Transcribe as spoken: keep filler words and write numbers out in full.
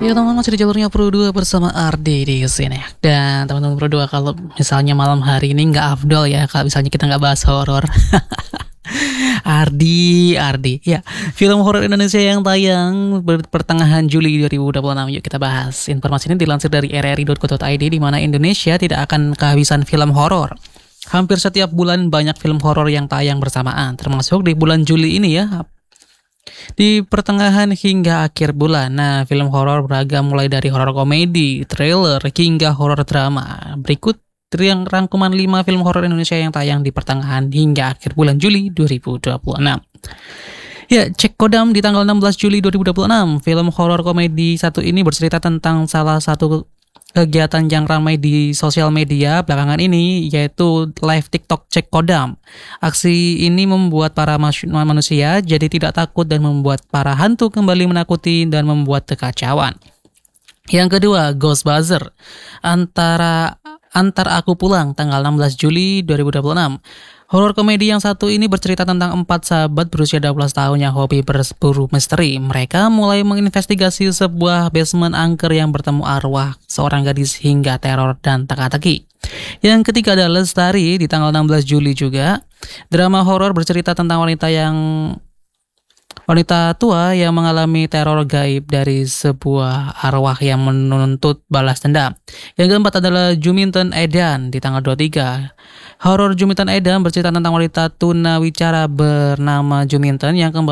Ya teman-teman, masih di jalurnya Pro dua bersama Ardi di sini. Dan teman-teman Pro dua, kalau misalnya malam hari ini nggak afdol ya kalau misalnya kita nggak bahas horor. Ardi, Ardi. Ya, film horor Indonesia yang tayang ber- pertengahan Juli dua ribu dua puluh enam. Yuk kita bahas. Informasi ini dilansir dari r r i titik co titik i d, di mana Indonesia tidak akan kehabisan film horor. Hampir setiap bulan banyak film horor yang tayang bersamaan, termasuk di bulan Juli ini ya. Di pertengahan hingga akhir bulan. Nah, film horor beragam mulai dari horor komedi, thriller, hingga horor drama. Berikut yang rangkuman lima film horor Indonesia yang tayang di pertengahan hingga akhir bulan Juli dua ribu dua puluh enam. Ya, cek Kodam di tanggal enam belas Juli dua ribu dua puluh enam. Film horor komedi satu ini bercerita tentang salah satu kegiatan yang ramai di sosial media belakangan ini, yaitu live TikTok Cek Kodam. Aksi ini membuat para mas- manusia jadi tidak takut dan membuat para hantu kembali menakuti dan membuat kekacauan. Yang kedua, Ghostbuster. Antara Antar Aku Pulang, tanggal enam belas Juli dua ribu dua puluh enam. Horor komedi yang satu ini bercerita tentang empat sahabat berusia dua belas tahun yang hobi berburu misteri. Mereka mulai menginvestigasi sebuah basement angker yang bertemu arwah seorang gadis hingga teror dan teka-teki. Yang ketiga ada Lestari di tanggal enam belas Juli juga. Drama horor bercerita tentang wanita yang Wanita tua yang mengalami teror gaib dari sebuah arwah yang menuntut balas dendam. Yang keempat adalah Juminten Edan di tanggal dua puluh tiga. Horor Juminten Edan bercerita tentang wanita tunawicara bernama Juminten yang kembali